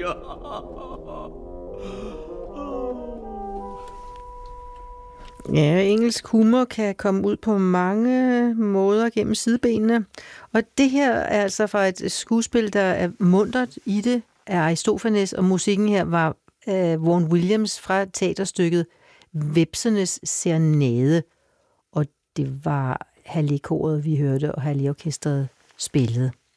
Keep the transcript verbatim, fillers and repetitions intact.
Ja, engelsk humor kan komme ud på mange måder gennem sidebenene. Og det her er altså fra et skuespil, der er muntert i det af Aristofanes, og musikken her var af Vaughan Williams fra teaterstykket Hvepsernes Serenade. Og det var Hallé-koret, vi hørte, og Hallé-orkestret spillede.